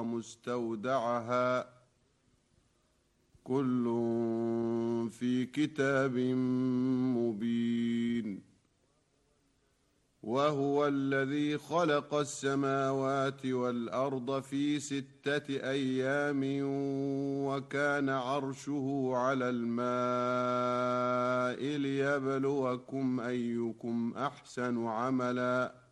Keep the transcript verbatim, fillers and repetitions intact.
ومستودعها كل في كتاب مبين. وهو الذي خلق السماوات والأرض في ستة أيام وكان عرشه على الماء ليبلوكم أيكم أحسن عملا